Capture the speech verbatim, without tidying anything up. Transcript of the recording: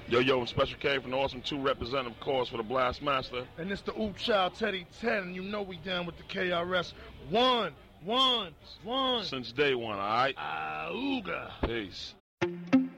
Yo, yo, Special K from the Awesome two representative cause for the Blastmaster. And it's the Ooh Child Teddy ten, and you know we down with the K R S. One, one, one. Since day one, all right? Ah, ooga. Peace.